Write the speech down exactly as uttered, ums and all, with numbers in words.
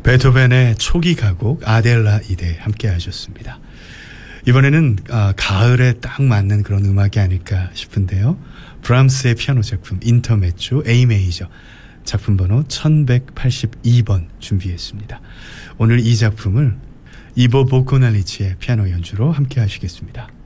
베토벤의 초기 가곡 아델라이데 함께 하셨습니다. 이번에는 아, 가을에 딱 맞는 그런 음악이 아닐까 싶은데요. 브람스의 피아노 작품 인터메조 A 메이저 작품 번호 천백팔십이 번 준비했습니다. 오늘 이 작품을 이보 보코날리치의 피아노 연주로 함께 하시겠습니다.